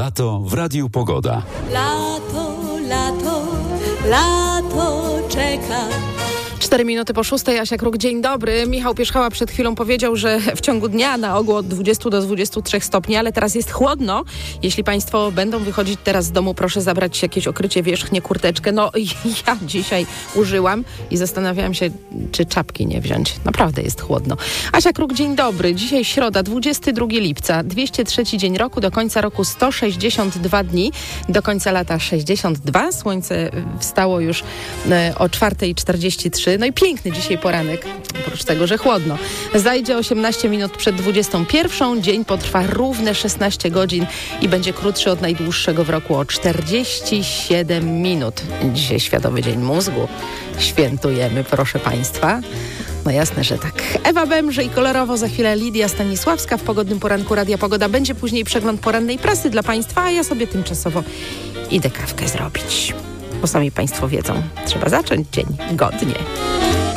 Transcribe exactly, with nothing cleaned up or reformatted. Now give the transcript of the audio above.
Lato w Radiu Pogoda. Lato, lato, lato czeka. Cztery minuty po szóstej, Asia Kruk, dzień dobry. Michał Pierzchała przed chwilą powiedział, że w ciągu dnia na ogół od dwudziestu do dwudziestu trzech stopni, ale teraz jest chłodno. Jeśli Państwo będą wychodzić teraz z domu, proszę zabrać jakieś okrycie wierzchnie, kurteczkę. No ja dzisiaj użyłam i zastanawiałam się, czy czapki nie wziąć. Naprawdę jest chłodno. Asia Kruk, dzień dobry. Dzisiaj środa, dwudziestego drugiego lipca, dwieście trzeci dzień roku, do końca roku sto sześćdziesiąt dwa dni, do końca lata sześćdziesiąt dwa. Słońce wstało już o czwarta czterdzieści trzy. No i piękny dzisiaj poranek, oprócz tego, że chłodno. Zajdzie osiemnaście minut przed dwudziestą pierwszą. Dzień potrwa równe szesnaście godzin i będzie krótszy od najdłuższego w roku o czterdzieści siedem minut. Dzisiaj Światowy Dzień Mózgu. Świętujemy, proszę Państwa. No jasne, że tak. Ewa Bemrze i kolorowo, za chwilę Lidia Stanisławska. W pogodnym poranku Radia Pogoda będzie później przegląd porannej prasy dla Państwa, a ja sobie tymczasowo idę kawkę zrobić. Bo sami Państwo wiedzą, trzeba zacząć dzień godnie.